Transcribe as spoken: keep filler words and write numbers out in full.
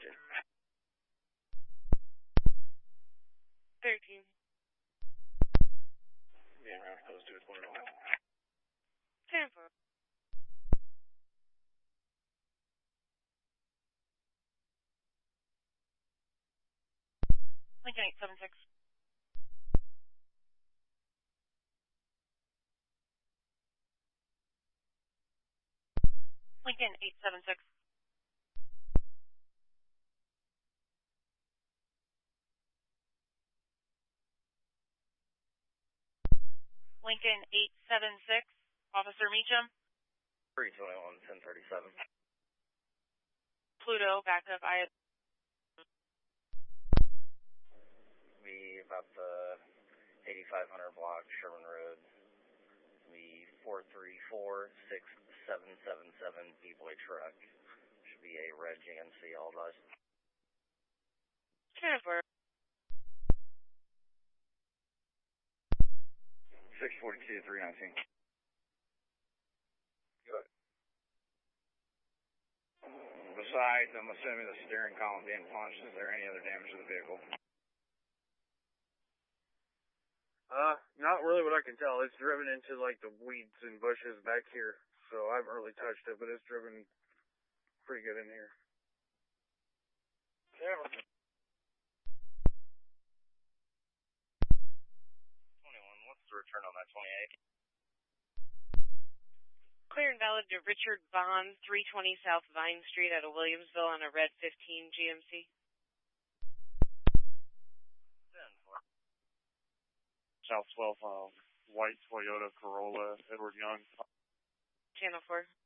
Georgia. thirteen. Being around close to it, one oh. ten four. Lincoln eight seven six. Lincoln eight seven six. Lincoln eight seven six. Officer Meacham. three twenty-one, ten thirty-seven. Pluto, backup. I Be about the eighty-five hundred block, Sherman Road. Be four three four six seven seven seven B-Boy truck. Should be a red G M C, all dies. ten four. six forty-two, three nineteen. Good. Besides, I'm assuming the steering column being punched. Is there any other damage to the vehicle? Uh, not really what I can tell. It's driven into, like, the weeds and bushes back here, so I haven't really touched it, but it's driven pretty good in here. Yeah. twenty-one, what's the return on that twenty-eight? Clear and valid to Richard Bond, three twenty South Vine Street out of Williamsville on a red fifteen G M C. ten four. South twelve, uh, white Toyota Corolla, Edward Young. Channel four.